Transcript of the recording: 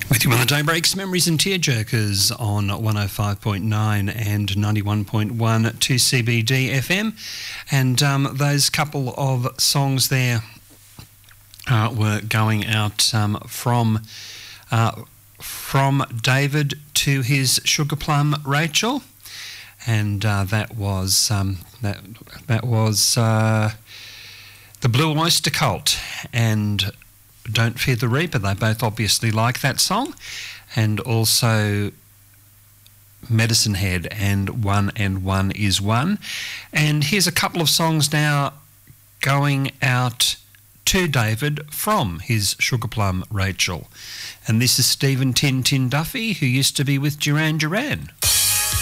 With you on the Daybreaks, Memories and Tearjerkers on 105.9 and 91.1 2CBD FM. And those couple of songs there were going out from David to his sugar plum Rachel. And that was the Blue Oyster Cult and Don't Fear the Reaper. They both obviously like that song. And also Medicine Head and One is One. And here's a couple of songs now going out to David from his sugar plum Rachel. And this is Stephen Tin Tin Duffy, who used to be with Duran Duran.